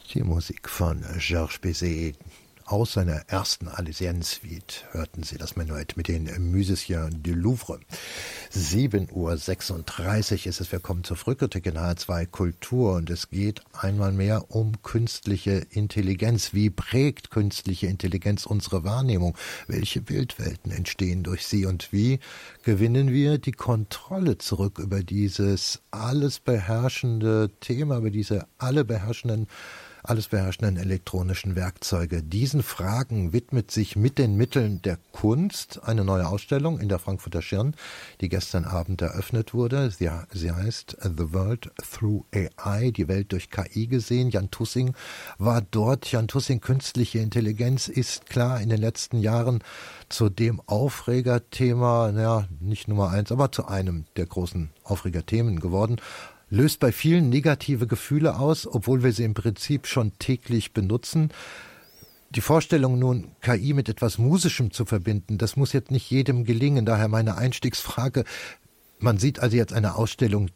Die Musik von Georges Bizet aus seiner ersten Alésienne-Suite hörten Sie das Menuett mit den Musiciens du Louvre. 7:36 Uhr ist es. Wir kommen zur Frühkritik in H2 Kultur und es geht einmal mehr um künstliche Intelligenz. Wie prägt künstliche Intelligenz unsere Wahrnehmung? Welche Bildwelten entstehen durch sie und wie gewinnen wir die Kontrolle zurück über dieses alles beherrschende Thema, über diese alles beherrschenden elektronischen Werkzeuge? Diesen Fragen widmet sich mit den Mitteln der Kunst eine neue Ausstellung in der Frankfurter Schirn, die gestern Abend eröffnet wurde. Sie heißt The World Through AI, die Welt durch KI gesehen. Jan Tussing war dort. Jan Tussing, künstliche Intelligenz ist klar in den letzten Jahren zu dem Aufregerthema, nicht Nummer 1, aber zu einem der großen Aufregerthemen geworden. Löst bei vielen negative Gefühle aus, obwohl wir sie im Prinzip schon täglich benutzen. Die Vorstellung nun, KI mit etwas Musischem zu verbinden, das muss jetzt nicht jedem gelingen. Daher meine Einstiegsfrage. Man sieht also jetzt eine Ausstellung,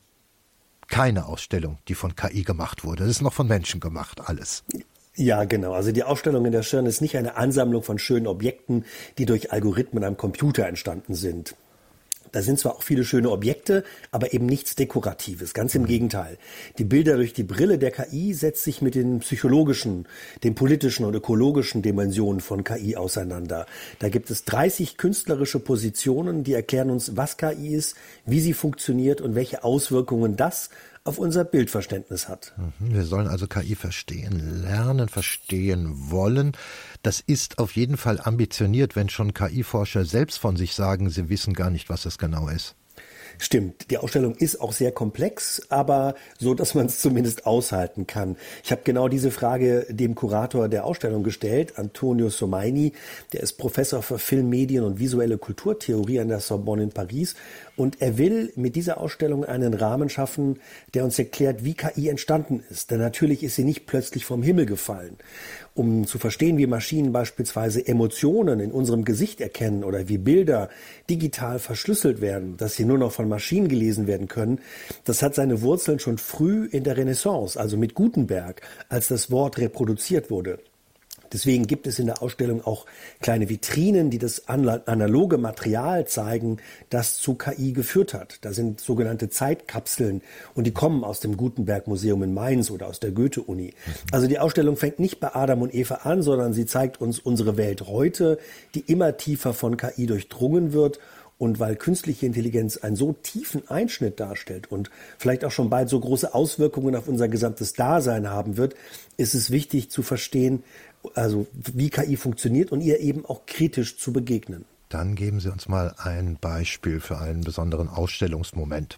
keine Ausstellung, die von KI gemacht wurde. Das ist noch von Menschen gemacht, alles. Ja, genau. Also die Ausstellung in der Schirn ist nicht eine Ansammlung von schönen Objekten, die durch Algorithmen am Computer entstanden sind. Da sind zwar auch viele schöne Objekte, aber eben nichts Dekoratives. Ganz im Gegenteil. Die Bilder durch die Brille der KI setzt sich mit den psychologischen, den politischen und ökologischen Dimensionen von KI auseinander. Da gibt es 30 künstlerische Positionen, die erklären uns, was KI ist, wie sie funktioniert und welche Auswirkungen das auf unser Bildverständnis hat. Wir sollen also KI verstehen, lernen, verstehen wollen. Das ist auf jeden Fall ambitioniert, wenn schon KI-Forscher selbst von sich sagen, sie wissen gar nicht, was das genau ist. Stimmt, die Ausstellung ist auch sehr komplex, aber so, dass man es zumindest aushalten kann. Ich habe genau diese Frage dem Kurator der Ausstellung gestellt, Antonio Somaini. Der ist Professor für Film, Medien und visuelle Kulturtheorie an der Sorbonne in Paris. Und er will mit dieser Ausstellung einen Rahmen schaffen, der uns erklärt, wie KI entstanden ist. Denn natürlich ist sie nicht plötzlich vom Himmel gefallen. Um zu verstehen, wie Maschinen beispielsweise Emotionen in unserem Gesicht erkennen oder wie Bilder digital verschlüsselt werden, dass sie nur noch von Maschinen gelesen werden können, das hat seine Wurzeln schon früh in der Renaissance, also mit Gutenberg, als das Wort reproduziert wurde. Deswegen gibt es in der Ausstellung auch kleine Vitrinen, die das analoge Material zeigen, das zu KI geführt hat. Da sind sogenannte Zeitkapseln und die kommen aus dem Gutenberg-Museum in Mainz oder aus der Goethe-Uni. Also die Ausstellung fängt nicht bei Adam und Eva an, sondern sie zeigt uns unsere Welt heute, die immer tiefer von KI durchdrungen wird. Und weil künstliche Intelligenz einen so tiefen Einschnitt darstellt und vielleicht auch schon bald so große Auswirkungen auf unser gesamtes Dasein haben wird, ist es wichtig zu verstehen, also wie KI funktioniert und ihr eben auch kritisch zu begegnen. Dann geben Sie uns mal ein Beispiel für einen besonderen Ausstellungsmoment.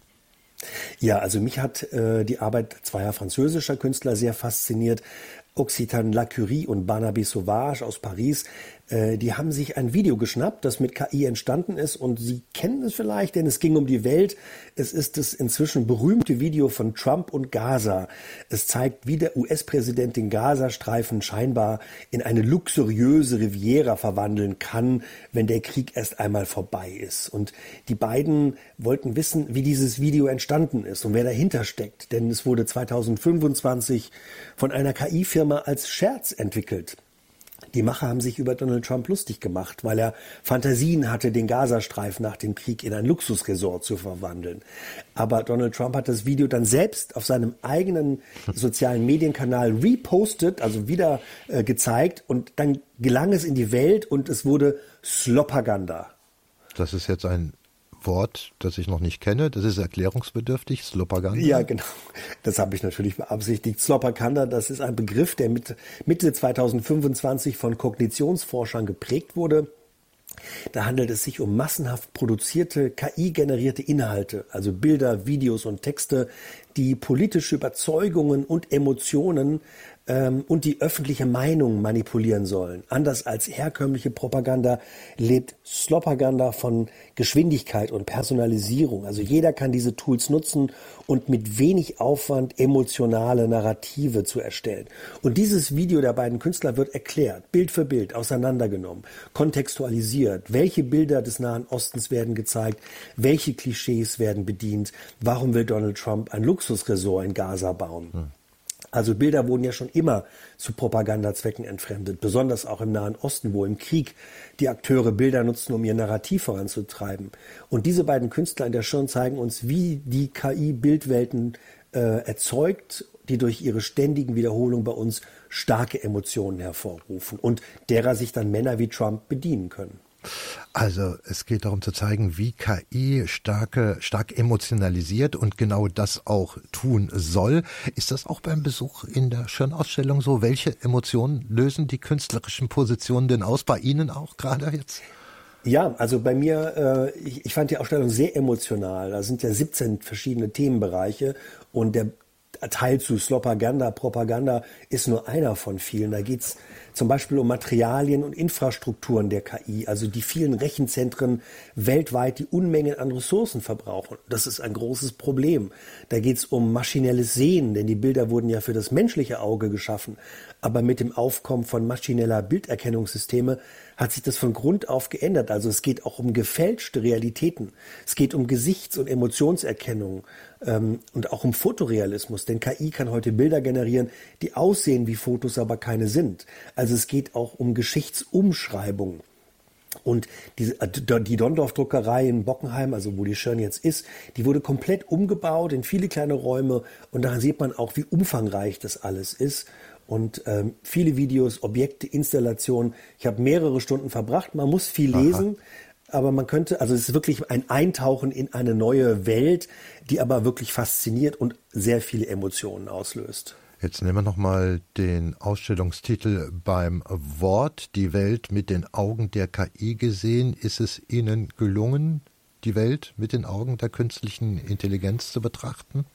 Ja, also mich hat die Arbeit zweier französischer Künstler sehr fasziniert. Occitan Lacurie und Barnabé Sauvage aus Paris, die haben sich ein Video geschnappt, das mit KI entstanden ist und Sie kennen es vielleicht, denn es ging um die Welt. Es ist das inzwischen berühmte Video von Trump und Gaza. Es zeigt, wie der US-Präsident den Gazastreifen scheinbar in eine luxuriöse Riviera verwandeln kann, wenn der Krieg erst einmal vorbei ist. Und die beiden wollten wissen, wie dieses Video entstanden ist und wer dahinter steckt, denn es wurde 2025 von einer KI-Firma als Scherz entwickelt. Die Macher haben sich über Donald Trump lustig gemacht, weil er Fantasien hatte, den Gazastreifen nach dem Krieg in ein Luxusresort zu verwandeln. Aber Donald Trump hat das Video dann selbst auf seinem eigenen sozialen Medienkanal repostet, also wieder gezeigt. Und dann gelang es in die Welt und es wurde Slopaganda. Das ist jetzt ein Wort, das ich noch nicht kenne. Das ist erklärungsbedürftig, Slopaganda. Ja, genau. Das habe ich natürlich beabsichtigt. Slopaganda, das ist ein Begriff, der Mitte 2025 von Kognitionsforschern geprägt wurde. Da handelt es sich um massenhaft produzierte, KI-generierte Inhalte, also Bilder, Videos und Texte, die politische Überzeugungen und Emotionen und die öffentliche Meinung manipulieren sollen. Anders als herkömmliche Propaganda lebt Slopaganda von Geschwindigkeit und Personalisierung. Also jeder kann diese Tools nutzen und mit wenig Aufwand emotionale Narrative zu erstellen. Und dieses Video der beiden Künstler wird erklärt, Bild für Bild, auseinandergenommen, kontextualisiert. Welche Bilder des Nahen Ostens werden gezeigt? Welche Klischees werden bedient? Warum will Donald Trump ein Luxusresort in Gaza bauen? Also Bilder wurden ja schon immer zu Propagandazwecken entfremdet, besonders auch im Nahen Osten, wo im Krieg die Akteure Bilder nutzen, um ihr Narrativ voranzutreiben. Und diese beiden Künstler an der Schirn zeigen uns, wie die KI Bildwelten erzeugt, die durch ihre ständigen Wiederholungen bei uns starke Emotionen hervorrufen und derer sich dann Männer wie Trump bedienen können. Also es geht darum zu zeigen, wie KI stark emotionalisiert und genau das auch tun soll. Ist das auch beim Besuch in der Schirn-Ausstellung so? Welche Emotionen lösen die künstlerischen Positionen denn aus? Bei Ihnen auch gerade jetzt? Ja, also bei mir, ich fand die Ausstellung sehr emotional. Da sind ja 17 verschiedene Themenbereiche und der Teil zu Slopaganda, Propaganda ist nur einer von vielen. Da geht's zum Beispiel um Materialien und Infrastrukturen der KI, also die vielen Rechenzentren weltweit, die Unmengen an Ressourcen verbrauchen. Das ist ein großes Problem. Da geht's um maschinelles Sehen, denn die Bilder wurden ja für das menschliche Auge geschaffen. Aber mit dem Aufkommen von maschineller Bilderkennungssysteme hat sich das von Grund auf geändert. Also es geht auch um gefälschte Realitäten. Es geht um Gesichts- und Emotionserkennung und auch um Fotorealismus. Denn KI kann heute Bilder generieren, die aussehen wie Fotos, aber keine sind. Also es geht auch um Geschichtsumschreibung. Und die Dondorf-Druckerei in Bockenheim, also wo die Schirn jetzt ist, die wurde komplett umgebaut in viele kleine Räume. Und daran sieht man auch, wie umfangreich das alles ist. Und viele Videos, Objekte, Installationen. Ich habe mehrere Stunden verbracht. Man muss viel lesen, aber man könnte, also es ist wirklich ein Eintauchen in eine neue Welt, die aber wirklich fasziniert und sehr viele Emotionen auslöst. Jetzt nehmen wir nochmal den Ausstellungstitel beim Wort, die Welt mit den Augen der KI gesehen. Ist es Ihnen gelungen, die Welt mit den Augen der künstlichen Intelligenz zu betrachten?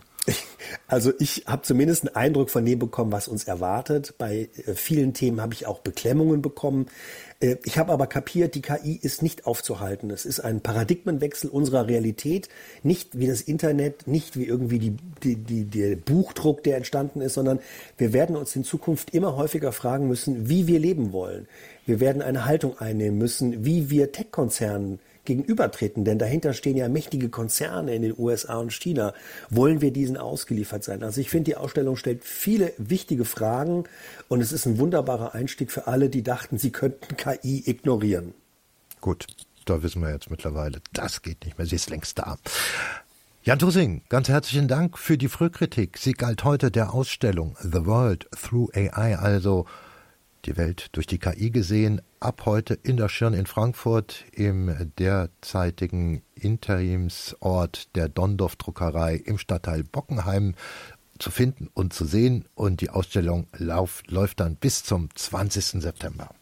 Also ich habe zumindest einen Eindruck von dem bekommen, was uns erwartet. Bei vielen Themen habe ich auch Beklemmungen bekommen. Ich habe aber kapiert, die KI ist nicht aufzuhalten. Es ist ein Paradigmenwechsel unserer Realität, nicht wie das Internet, nicht wie irgendwie der Buchdruck, der entstanden ist, sondern wir werden uns in Zukunft immer häufiger fragen müssen, wie wir leben wollen. Wir werden eine Haltung einnehmen müssen, wie wir Tech-Konzernen gegenübertreten, denn dahinter stehen ja mächtige Konzerne in den USA und China. Wollen wir diesen ausgeliefert sein? Also ich finde, die Ausstellung stellt viele wichtige Fragen und es ist ein wunderbarer Einstieg für alle, die dachten, sie könnten KI ignorieren. Gut, da wissen wir jetzt mittlerweile, das geht nicht mehr, sie ist längst da. Jan Tussing, ganz herzlichen Dank für die Frühkritik. Sie galt heute der Ausstellung The World Through AI, also die Welt durch die KI gesehen, ab heute in der Schirn in Frankfurt im derzeitigen Interimsort der Dondorf-Druckerei im Stadtteil Bockenheim zu finden und zu sehen. Und die Ausstellung läuft dann bis zum 20. September.